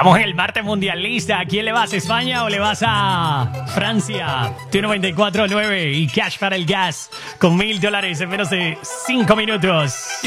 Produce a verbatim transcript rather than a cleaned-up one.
Estamos en el martes mundialista. ¿A quién le vas? ¿España o le vas a Francia? T noventa y cuatro nueve y cash para el gas con mil dólares en menos de cinco minutos.